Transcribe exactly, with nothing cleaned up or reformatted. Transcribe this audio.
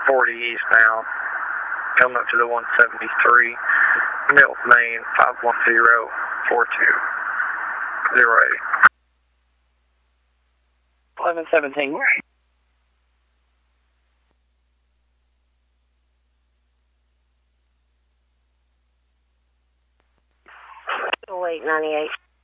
forty eastbound, coming up to the one seventy-three, Milk, Maine, five one zero four two zero eight. eleven seventeen. eight ninety-eight.